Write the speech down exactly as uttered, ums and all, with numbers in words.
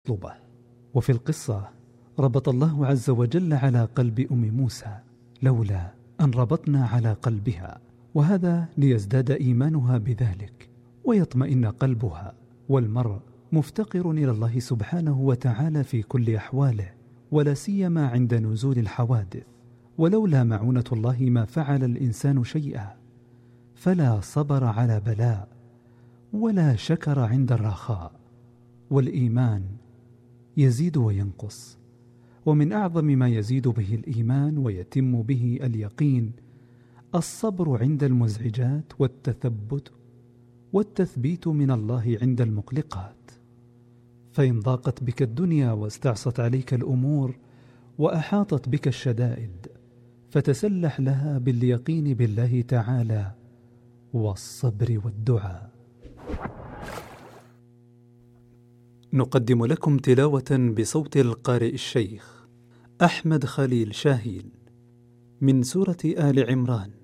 مطلوبة. وفي القصة ربط الله عز وجل على قلب أم موسى لولا أن ربطنا على قلبها، وهذا ليزداد إيمانها بذلك ويطمئن قلبها. والمرء مفتقر إلى الله سبحانه وتعالى في كل أحواله، ولا سيما عند نزول الحوادث. ولولا معونة الله ما فعل الإنسان شيئا، فلا صبر على بلاء ولا شكر عند الرخاء. والإيمان يزيد وينقص، ومن أعظم ما يزيد به الإيمان ويتم به اليقين الصبر عند المزعجات، والتثبت والتثبيت من الله عند المقلقات. فإن ضاقت بك الدنيا واستعصت عليك الأمور وأحاطت بك الشدائد، فتسلح لها باليقين بالله تعالى والصبر والدعاء. نقدم لكم تلاوة بصوت القارئ الشيخ أحمد خليل شاهين من سورة آل عمران